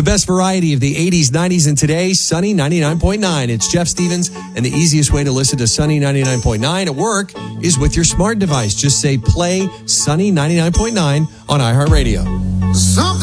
The best variety of the 80s, 90s, and today, Sunny 99.9. It's Jeff Stevens, and the easiest way to listen to Sunny 99.9 at work is with your smart device. Just say play Sunny 99.9 on iHeartRadio.